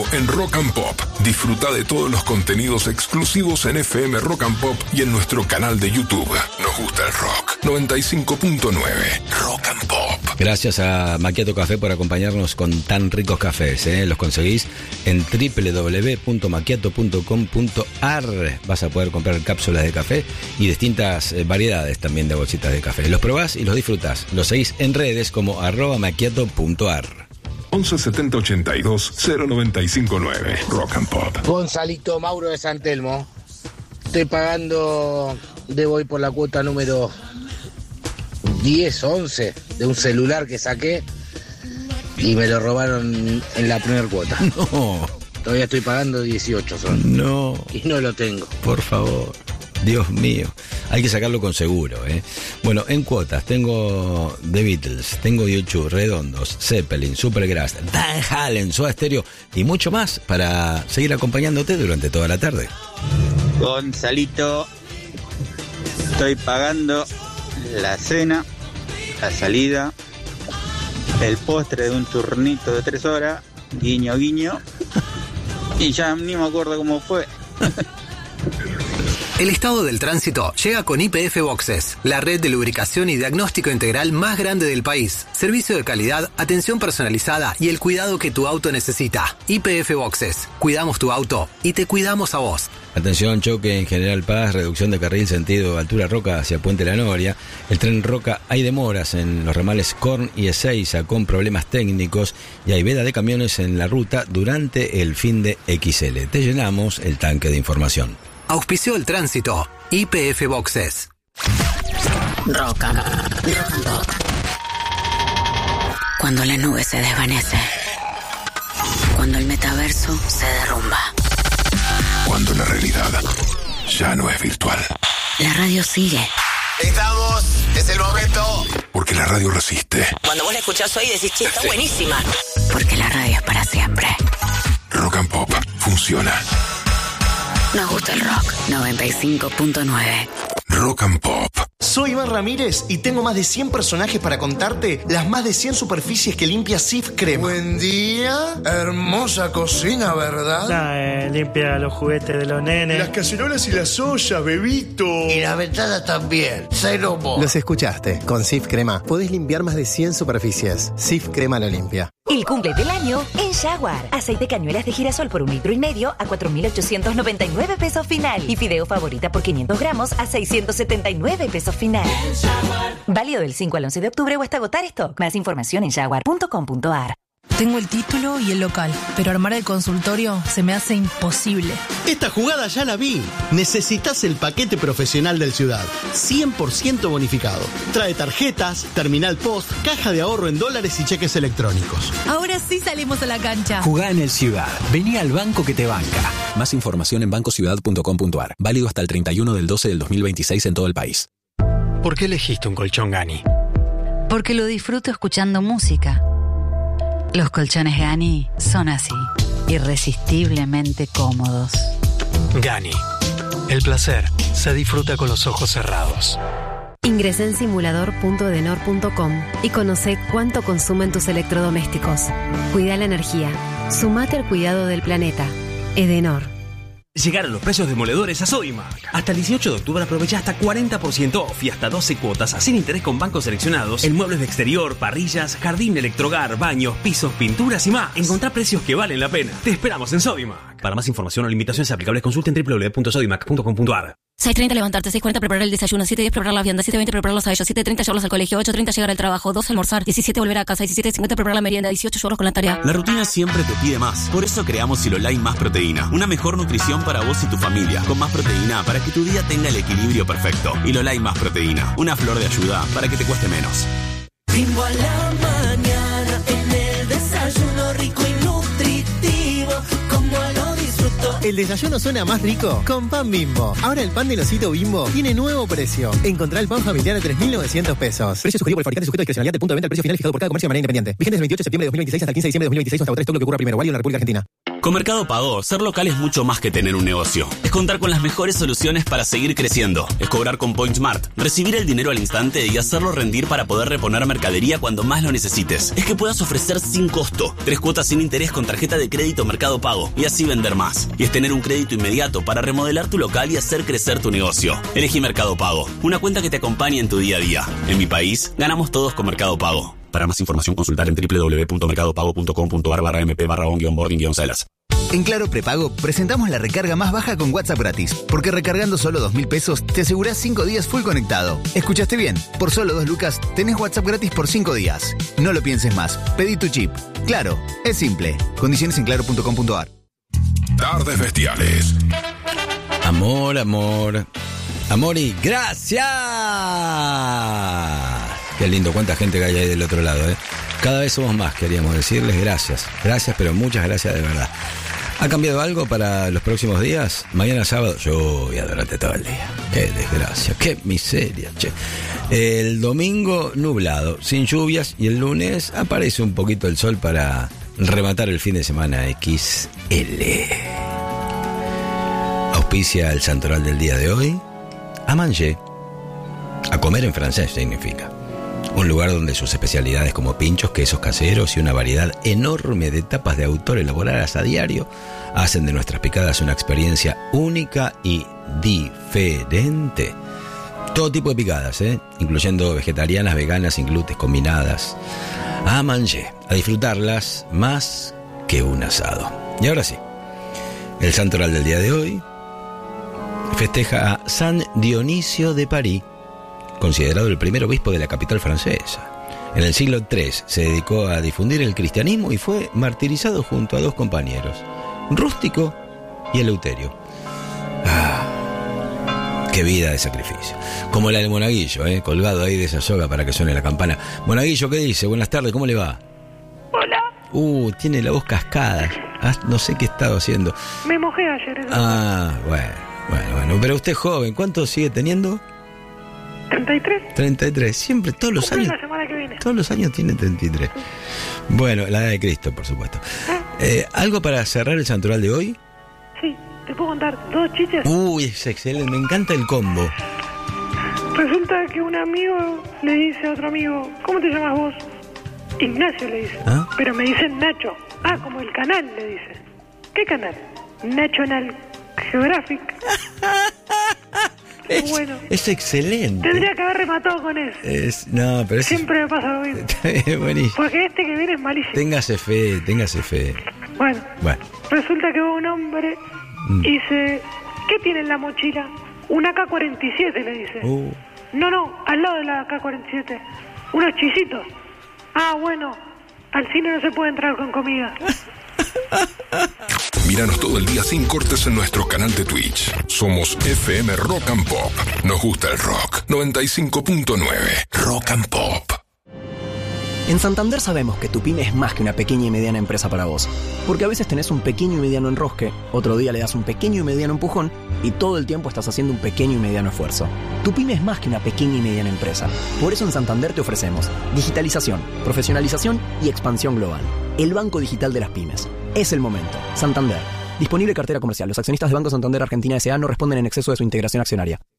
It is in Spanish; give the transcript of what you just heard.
en Rock and Pop. Disfruta de todos los contenidos exclusivos en FM Rock and Pop y en nuestro canal de YouTube. Nos gusta el rock. 95.9 Rock and Pop. Gracias a Macchiato Café por acompañarnos con tan ricos cafés. Los conseguís en www.macchiato.com.ar. Vas a poder comprar cápsulas de café y distintas variedades también de bolsitas de café. Los probás y los disfrutás. Los seguís en redes como @macchiato.ar. 11 70 82 0959 Rock and Pop. Gonzalito Mauro de San Telmo. Estoy pagando, debo ir por la cuota número 10 o 11 de un celular que saqué y me lo robaron en la primera cuota. No. Todavía estoy pagando 18 son. No. Y no lo tengo. Por favor. Dios mío. Hay que sacarlo con seguro, Bueno, en cuotas tengo The Beatles, tengo U2, Redondos, Zeppelin, Supergrass, Van Halen, Soda Stereo y mucho más para seguir acompañándote durante toda la tarde. Gonzalito, estoy pagando la cena, la salida, el postre de un turnito de 3 horas, guiño guiño, y ya ni me acuerdo cómo fue. El estado del tránsito llega con YPF Boxes, la red de lubricación y diagnóstico integral más grande del país. Servicio de calidad, atención personalizada y el cuidado que tu auto necesita. YPF Boxes. Cuidamos tu auto y te cuidamos a vos. Atención, choque en General Paz, reducción de carril sentido Altura Roca hacia Puente La Noria. El tren Roca, hay demoras en los ramales Korn y Ezeiza con problemas técnicos y hay veda de camiones en la ruta durante el fin de XL. Te llenamos el tanque de información. Auspició el tránsito. YPF Boxes. Rock and Pop. Cuando la nube se desvanece. Cuando el metaverso se derrumba. Cuando la realidad ya no es virtual. La radio sigue. Estamos, es el momento. Porque la radio resiste. Cuando vos la escuchás hoy decís, che, está buenísima. Porque la radio es para siempre. Rock and Pop funciona. Nos gusta el rock. 95.9 Rock and Pop. Soy Iván Ramírez y tengo más de 100 personajes para contarte las más de 100 superficies que limpia Cif Crema. Buen día, hermosa cocina, ¿verdad? Limpia los juguetes de los nenes. Las cacerolas y las ollas, bebito. Y la ventana también, cero mo. Los escuchaste, con Cif Crema podés limpiar más de 100 superficies. Cif Crema lo limpia. El cumple del año en Jaguar. Aceite cañuelas de girasol por 1,5 litros a 4.899 pesos final. Y fideo favorita por 500 gramos a 679 pesos final. Válido del 5 al 11 de octubre o hasta agotar stock. Más información en jaguar.com.ar. Tengo el título y el local, pero armar el consultorio se me hace imposible. Esta jugada ya la vi. Necesitas el paquete profesional del Ciudad. 100% bonificado. Trae tarjetas, terminal post, caja de ahorro en dólares y cheques electrónicos. Ahora sí salimos a la cancha. Jugá en el Ciudad. Vení al banco que te banca. Más información en bancociudad.com.ar. Válido hasta el 31 del 12 del 2026 en todo el país. ¿Por qué elegiste un colchón Gani? Porque lo disfruto escuchando música. Los colchones Gani son así, irresistiblemente cómodos. Gani. El placer se disfruta con los ojos cerrados. Ingresa en simulador.edenor.com y conoce cuánto consumen tus electrodomésticos. Cuida la energía. Sumate al cuidado del planeta. Edenor. Llegaron los precios demoledores a Sodimac. Hasta el 18 de octubre aprovecha hasta 40% off y hasta 12 cuotas sin interés con bancos seleccionados en muebles de exterior, parrillas, jardín, electrohogar, baños, pisos, pinturas y más. Encontrá precios que valen la pena. Te esperamos en Sodimac. Para más información o limitaciones aplicables consulten www.sodimac.com.ar. 6:30 levantarte, 6:40 preparar el desayuno, 7:10 preparar la vianda, 7:20 prepararlos a ellos, 7:30 llevarlos al colegio, 8:30 llegar al trabajo, 2 almorzar, 17 volver a casa, 17:50 preparar la merienda, 18 llevarlos con la tarea. La rutina siempre te pide más. Por eso creamos Silolai Más Proteína. Una mejor nutrición para vos y tu familia. Con más proteína para que tu día tenga el equilibrio perfecto. Hilolai Más Proteína. Una flor de ayuda para que te cueste menos. Bimbo a la mañana en el desayuno rico y nutritivo. Como lo disfruto. El desayuno suena más rico con pan Bimbo. Ahora el pan del osito Bimbo tiene nuevo precio. Encontrá el pan familiar a 3.900 pesos. Precio sugerido por el fabricante sujeto a discrecionalidad de punto de venta al precio final fijado por cada comercio de manera independiente. Vigente del 28 de septiembre de 2026 hasta el 15 de diciembre de 2026 hasta agotar todo lo que ocurra primero. Válido en la República Argentina. Con Mercado Pago, ser local es mucho más que tener un negocio. Es contar con las mejores soluciones para seguir creciendo. Es cobrar con PointSmart, recibir el dinero al instante y hacerlo rendir para poder reponer mercadería cuando más lo necesites. Es que puedas ofrecer sin costo 3 cuotas sin interés con tarjeta de crédito Mercado Pago y así vender más. Y es tener un crédito inmediato para remodelar tu local y hacer crecer tu negocio. Elegí Mercado Pago, una cuenta que te acompañe en tu día a día. En mi país, ganamos todos con Mercado Pago. Para más información, consultar en www.mercadopago.com.ar/mp/on-boarding-sellers. En Claro Prepago presentamos la recarga más baja con WhatsApp gratis, porque recargando solo 2.000 pesos te asegurás 5 días full conectado. ¿Escuchaste bien? Por solo 2 lucas tenés WhatsApp gratis por 5 días. No lo pienses más, pedí tu chip. Claro, es simple. Condiciones en claro.com.ar. Tardes Bestiales. Amor, amor. Amor y gracias. Qué lindo, cuánta gente que hay ahí del otro lado, ¿eh? Cada vez somos más, queríamos decirles gracias. Gracias, pero muchas gracias de verdad. ¿Ha cambiado algo para los próximos días? Mañana sábado, lluvia durante todo el día. Qué desgracia, qué miseria, che. El domingo nublado, sin lluvias, y el lunes aparece un poquito el sol para rematar el fin de semana XL. Auspicia el santoral del día de hoy. A manger. A comer en francés significa. Un lugar donde sus especialidades como pinchos, quesos caseros y una variedad enorme de tapas de autor elaboradas a diario hacen de nuestras picadas una experiencia única y diferente. Todo tipo de picadas, incluyendo vegetarianas, veganas, sin gluten, combinadas. A manger, a disfrutarlas más que un asado. Y ahora sí, el santoral del día de hoy festeja a San Dionisio de París, considerado el primer obispo de la capital francesa. En el siglo III se dedicó a difundir el cristianismo y fue martirizado junto a 2 compañeros, Rústico y Eleuterio. Qué vida de sacrificio. Como la del Monaguillo, colgado ahí de esa soga para que suene la campana. Monaguillo, ¿qué dice? Buenas tardes, ¿cómo le va? Hola. Tiene la voz cascada. No sé qué he estado haciendo. Me mojé ayer. Bueno, pero usted es joven, ¿cuánto sigue teniendo? 33. 33, siempre, todos los años. La semana que viene. Todos los años tiene 33. Bueno, la edad de Cristo, por supuesto. ¿Algo para cerrar el santoral de hoy? Sí, ¿te puedo contar 2 chistes? Es excelente, me encanta el combo. Resulta que un amigo le dice a otro amigo, ¿cómo te llamas vos? Ignacio le dice. Pero me dicen Nacho. Como el canal, le dice. ¿Qué canal? National Geographic. Es excelente. Tendría que haber rematado con eso. Siempre me pasa lo mismo. Buenísimo. Porque este que viene es malísimo. Téngase fe. Bueno. Resulta que un hombre dice, ¿qué tiene en la mochila? Una AK-47, le dice. No, al lado de la AK-47. Unos chisitos. Bueno, al cine no se puede entrar con comida. Míranos todo el día sin cortes en nuestro canal de Twitch. Somos FM Rock and Pop. Nos gusta el rock. 95.9 Rock and Pop. En Santander sabemos que tu pyme es más que una pequeña y mediana empresa para vos. Porque a veces tenés un pequeño y mediano enrosque, otro día le das un pequeño y mediano empujón y todo el tiempo estás haciendo un pequeño y mediano esfuerzo. Tu pyme es más que una pequeña y mediana empresa. Por eso en Santander te ofrecemos digitalización, profesionalización y expansión global. El banco digital de las pymes. Es el momento. Santander. Disponible cartera comercial. Los accionistas de Banco Santander Argentina S.A. no responden en exceso de su integración accionaria.